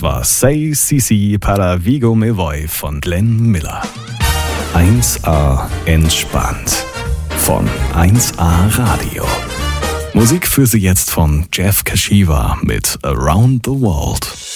war Say CC para Vigo Me Voy von Glenn Miller. 1A entspannt von 1A Radio. Musik für Sie jetzt von Jeff Kashiwa mit Around the World.